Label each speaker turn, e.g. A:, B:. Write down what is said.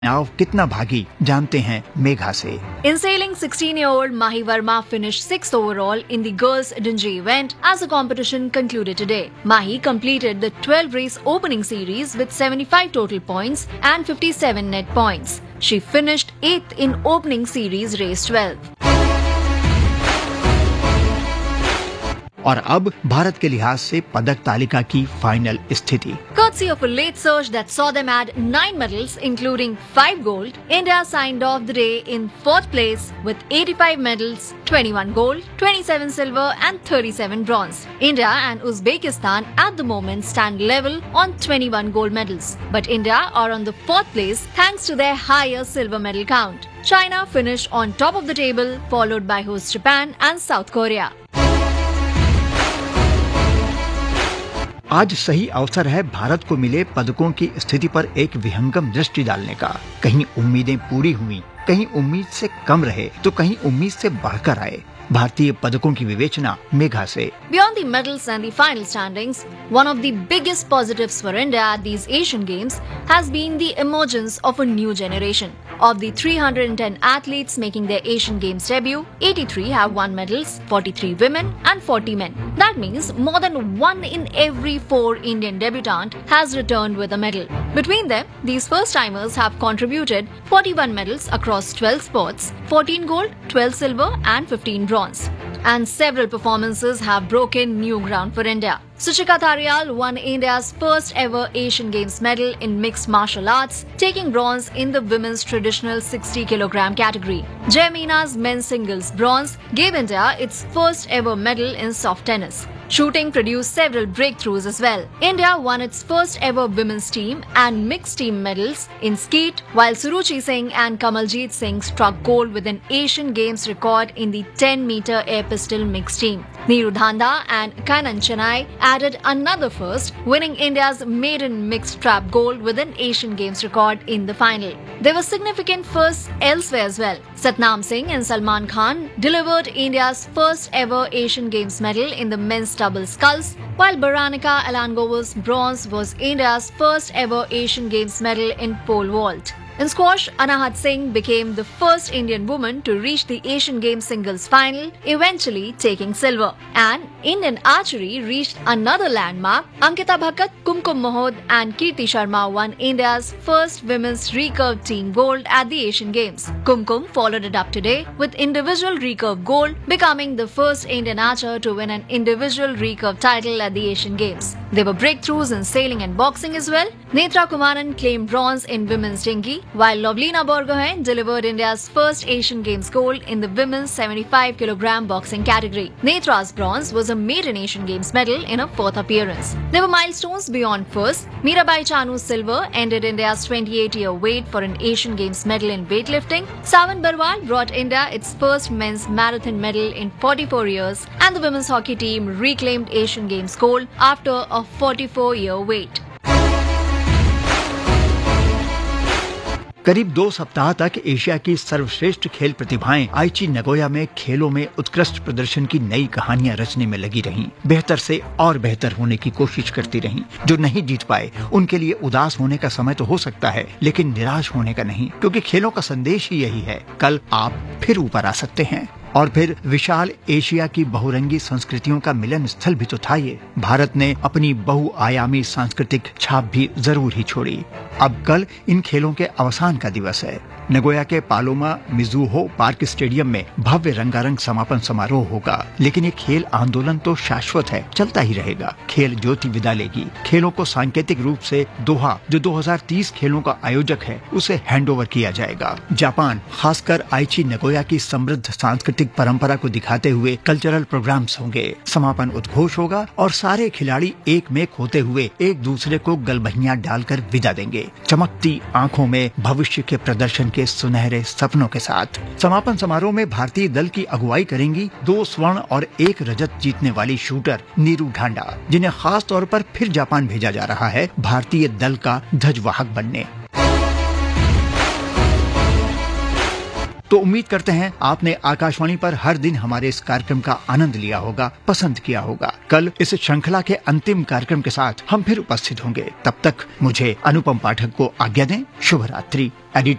A: चुनाव कितना भागी, जानते हैं मेघा से।
B: In sailing, 16-year-old Mahi Verma finished 6th overall in the girls' Dinghy event as the competition concluded today. Mahi completed the 12-race opening series with 75 total points and 57 net points. She finished 8th in opening series race 12.
A: और अब भारत के लिहाज से पदक तालिका की final स्थिति।
B: Courtesy of a late surge that saw them add 9 medals, including 5 gold, India signed off the day in 4th place with 85 medals, 21 gold, 27 silver and 37 bronze. India and Uzbekistan at the moment stand level on 21 gold medals. But India are on the 4th place thanks to their higher silver medal count. China finished on top of the table, followed by host Japan and South Korea.
A: आज सही अवसर है भारत को मिले पदकों की स्थिति पर एक विहंगम दृष्टि डालने का। कहीं उम्मीदें पूरी हुई, कहीं उम्मीद से कम रहे, तो कहीं उम्मीद से बढ़कर आए। भारतीय पदकों की विवेचना मेघा से।
B: Beyond the medals and the final standings, one of the biggest positives for India at these Asian Games has been the emergence of a new generation. Of the 310 athletes making their Asian Games debut, 83 have won medals, 43 women and 40 men. That means more than 1 in every 4 Indian debutant has returned with a medal. Between them, these first-timers have contributed 41 medals across 12 sports, 14 gold, 12 silver and 15 bronze. And several performances have broken new ground for India. Suchika Tharyal won India's first ever Asian Games medal in mixed martial arts, taking bronze in the women's traditional 60 kg category. Jai Meena's men's singles bronze gave India its first ever medal in soft tennis. Shooting produced several breakthroughs as well. India won its first ever women's team and mixed team medals in skeet, while Suruchi Singh and Kamaljeet Singh struck gold with an Asian Games record in the 10-meter air pistol mixed team. Neeru Dhanda and Kanan Chennai added another first, winning India's maiden mixed trap gold with an Asian Games record in the final. There were significant firsts elsewhere as well. Satnam Singh and Salman Khan delivered India's first ever Asian Games medal in the men's double sculls, while Baranika Alangova's bronze was India's first ever Asian Games medal in pole vault. In squash, Anahat Singh became the first Indian woman to reach the Asian Games singles final, eventually taking silver. And Indian archery reached another landmark. Ankita Bhakat, Kumkum Mohod and Kirti Sharma won India's first women's recurve team gold at the Asian Games. Kumkum followed it up today with individual recurve gold, becoming the first Indian archer to win an individual recurve title at the Asian Games. There were breakthroughs in sailing and boxing as well. Netra Kumaran claimed bronze in women's dinghy, while Lovlina Borgohain delivered India's first Asian Games gold in the women's 75 kg boxing category. Netra's bronze was a maiden Asian Games medal in her 4th appearance. There were milestones beyond first. Mirabai Chanu's silver ended India's 28-year wait for an Asian Games medal in weightlifting. Sawan Barwal brought India its first men's marathon medal in 44 years, and the women's hockey team reclaimed Asian Games gold after a 44-year wait.
A: करीब 2 सप्ताह तक Asia की सर्वश्रेष्ठ खेल प्रतिभाएं आइची Nagoya में खेलों में उत्कृष्ट प्रदर्शन की नई कहानियां रचने में लगी रहीं। बेहतर से और बेहतर होने की कोशिश करती रहीं। जो नहीं जीत पाए उनके लिए उदास होने का समय तो हो सकता है, लेकिन निराश होने का नहीं, क्योंकि खेलों का संदेश ही यही है, कल आप फिर ऊपर आ सकते हैं। और फिर विशाल एशिया की बहुरंगी संस्कृतियों का मिलन स्थल भी तो था ये। भारत ने अपनी बहुआयामी सांस्कृतिक छाप भी जरूर ही छोड़ी। अब कल इन खेलों के अवसान का दिवस है। नगोया के पालोमा मिजुहो पार्क स्टेडियम में भव्य रंगारंग समापन समारोह होगा, लेकिन ये खेल आंदोलन तो शाश्वत है, चलता ही रहेगा। खेल ज्योति विदा लेगी। खेलों को सांकेतिक रूप से दोहा, जो 2030 खेलों का आयोजक है, उसे हैंडओवर किया जाएगा। जापान, खासकर आइची नगोया की समृद्ध सांस्कृतिक परंपरा को दिखाते हुए कल्चरल प्रोग्राम्स होंगे। समापन उद्घोष होगा और सारे खिलाड़ी एक मेक होते हुए एक दूसरे को गलबहियां डालकर विदा देंगे, चमकती आंखों में भविष्य के प्रदर्शन के सुनहरे सपनों के साथ। समापन समारोह में भारतीय दल की अगुवाई करेंगी 2 स्वर्ण और 1 रजत जीतने वाली शूटर नीरू ढांडा, जिन्हें खास तौर पर फिर जापान भेजा जा रहा है भारतीय दल का ध्वजवाहक बनने। तो उम्मीद करते हैं आपने आकाशवाणी पर हर दिन हमारे इस कार्यक्रम का आनंद लिया होगा, पसंद किया होगा। कल इस श्रृंखला के अंतिम कार्यक्रम के साथ हम फिर उपस्थित होंगे। तब तक मुझे अनुपम पाठक को आज्ञा दें। शुभ रात्रि। एडिटर